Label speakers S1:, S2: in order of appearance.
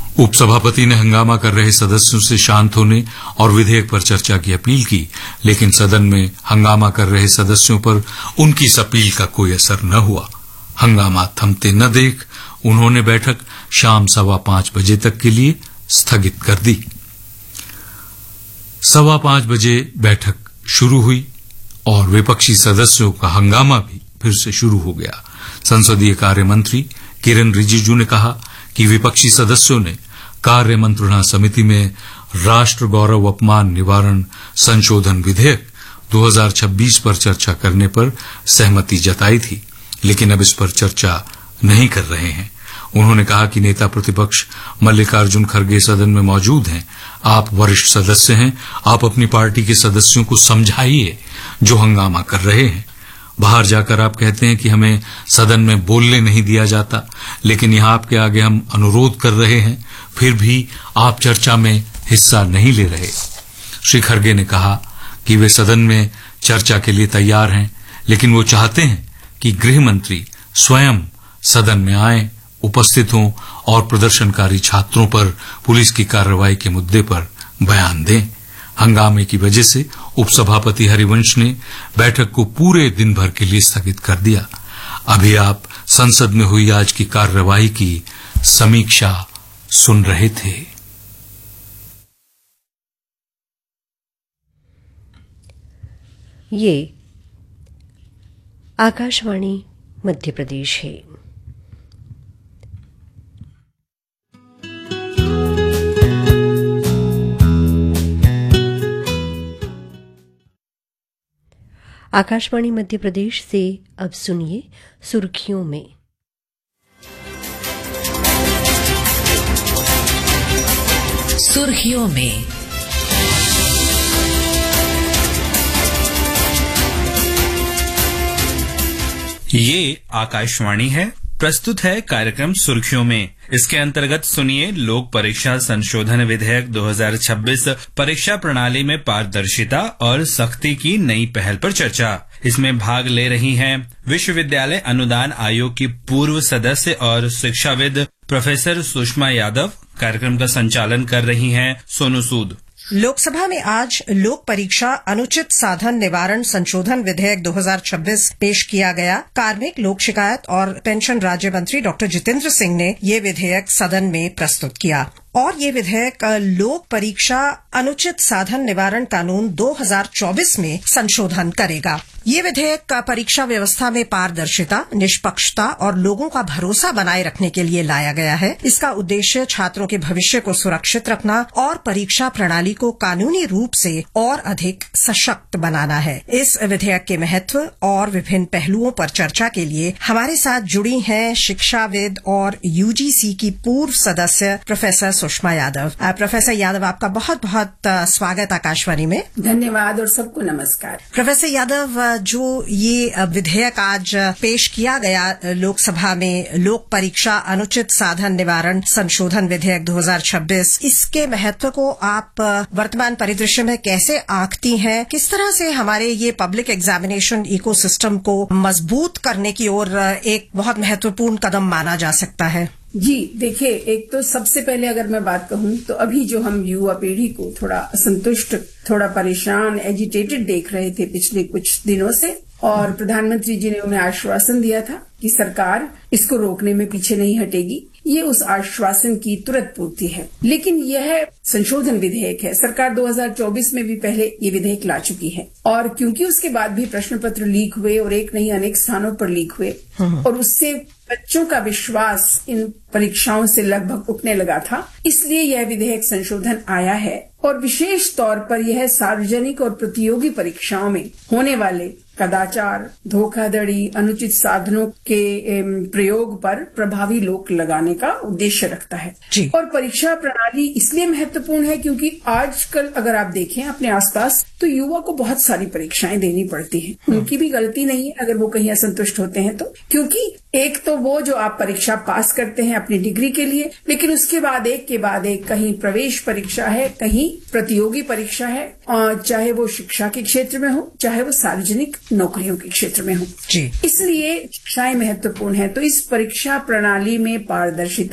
S1: उपसभापति ने हंगामा कर रहे सदस्यों से शांत होने और विधेयक पर चर्चा की अपील की, लेकिन सदन में हंगामा कर रहे सदस्यों पर उनकी इस अपील का कोई असर न हुआ। हंगामा थमते न देख उन्होंने बैठक शाम 5:15 बजे तक के लिए स्थगित कर दी। 5:15 बजे बैठक शुरू हुई और विपक्षी सदस्यों का हंगामा भी फिर से शुरू हो गया। संसदीय कार्य मंत्री किरेन रिजिजू ने कहा कि विपक्षी सदस्यों ने कार्य मंत्रणा समिति में राष्ट्र गौरव अपमान निवारण संशोधन विधेयक 2026 पर चर्चा करने पर सहमति जताई थी, लेकिन अब इस पर चर्चा नहीं कर रहे हैं। उन्होंने कहा कि नेता प्रतिपक्ष मल्लिकार्जुन खड़गे सदन में मौजूद हैं। आप वरिष्ठ सदस्य हैं, आप अपनी पार्टी के सदस्यों को समझाइए जो हंगामा कर रहे हैं। बाहर जाकर आप कहते हैं कि हमें सदन में बोलने नहीं दिया जाता, लेकिन यहां आपके आगे हम अनुरोध कर रहे हैं, फिर भी आप चर्चा में हिस्सा नहीं ले रहे। श्री खड़गे ने कहा कि वे सदन में चर्चा के लिए तैयार हैं, लेकिन वो चाहते हैं कि गृह मंत्री स्वयं सदन में आएं, उपस्थित हों और प्रदर्शनकारी छात्रों पर पुलिस की कार्रवाई के मुद्दे पर बयान दें। हंगामे की वजह से उपसभापति हरिवंश ने बैठक को पूरे दिन भर के लिए स्थगित कर दिया। अभी आप संसद में हुई आज की कार्रवाई की समीक्षा सुन रहे थे।
S2: ये आकाशवाणी मध्य प्रदेश है। आकाशवाणी मध्य प्रदेश से अब सुनिए सुर्खियों में।
S3: सुर्खियों में
S4: ये आकाशवाणी है। प्रस्तुत है कार्यक्रम सुर्खियों में। इसके अंतर्गत सुनिए लोक परीक्षा संशोधन विधेयक 2026 परीक्षा प्रणाली में पारदर्शिता और सख्ती की नई पहल पर चर्चा। इसमें भाग ले रही हैं विश्वविद्यालय अनुदान आयोग की पूर्व सदस्य और शिक्षाविद प्रोफेसर सुषमा यादव। कार्यक्रम का संचालन कर रही हैं सोनू सूद।
S5: लोकसभा में आज लोक परीक्षा अनुचित साधन निवारण संशोधन विधेयक 2026 पेश किया गया। कार्मिक, लोक शिकायत और पेंशन राज्य मंत्री डॉक्टर जितेंद्र सिंह ने ये विधेयक सदन में प्रस्तुत किया और ये विधेयक लोक परीक्षा अनुचित साधन निवारण कानून 2024 में संशोधन करेगा। ये विधेयक परीक्षा व्यवस्था में पारदर्शिता, निष्पक्षता और लोगों का भरोसा बनाए रखने के लिए लाया गया है। इसका उद्देश्य छात्रों के भविष्य को सुरक्षित रखना और परीक्षा प्रणाली को कानूनी रूप से और अधिक सशक्त बनाना है। इस विधेयक के महत्व और विभिन्न पहलुओं पर चर्चा के लिए हमारे साथ जुड़ी हैं शिक्षाविद और यूजीसी की पूर्व सदस्य प्रोफेसर सुषमा यादव। प्रोफेसर यादव, आपका बहुत बहुत स्वागत आकाशवाणी में।
S6: धन्यवाद और सबको नमस्कार।
S5: प्रोफेसर यादव, जो ये विधेयक आज पेश किया गया लोकसभा में, लोक परीक्षा अनुचित साधन निवारण संशोधन विधेयक 2026, इसके महत्व को आप वर्तमान परिदृश्य में कैसे आंकती हैं? किस तरह से हमारे ये पब्लिक एग्जामिनेशन इकोसिस्टम को मजबूत करने की ओर एक बहुत महत्वपूर्ण कदम माना जा सकता है?
S6: जी देखिए, एक तो सबसे पहले अगर मैं बात कहूं तो अभी जो हम युवा पीढ़ी को थोड़ा असंतुष्ट, थोड़ा परेशान, एजिटेटेड देख रहे थे पिछले कुछ दिनों से, और प्रधानमंत्री जी ने उन्हें आश्वासन दिया था कि सरकार इसको रोकने में पीछे नहीं हटेगी। ये उस आश्वासन की तुरंत पूर्ति है। लेकिन यह संशोधन विधेयक है। सरकार 2024 में भी पहले ये विधेयक ला चुकी है और क्योंकि उसके बाद भी प्रश्न पत्र लीक हुए और एक नहीं अनेक स्थानों पर लीक हुए और उससे बच्चों का विश्वास इन परीक्षाओं से लगभग उठने लगा था, इसलिए यह विधेयक संशोधन आया है और विशेष तौर पर यह सार्वजनिक और प्रतियोगी परीक्षाओं में होने वाले कदाचार, धोखाधड़ी, अनुचित साधनों के प्रयोग पर प्रभावी रोक लगाने का उद्देश्य रखता है। और परीक्षा प्रणाली इसलिए महत्वपूर्ण है क्योंकि आजकल अगर आप देखें अपने आसपास तो युवा को बहुत सारी परीक्षाएं देनी पड़ती हैं। उनकी भी गलती नहीं है अगर वो कहीं असंतुष्ट होते हैं तो, क्योंकि एक तो वो जो आप परीक्षा पास करते हैं अपनी डिग्री के लिए, लेकिन उसके बाद एक के बाद एक कहीं प्रवेश परीक्षा है, कहीं प्रतियोगी परीक्षा है, और चाहे वो शिक्षा के क्षेत्र में हो, चाहे वो सार्वजनिक नौकरियों के क्षेत्र में हो। इसलिए शिक्षाएं महत्वपूर्ण है। तो इस परीक्षा प्रणाली में पारदर्शिता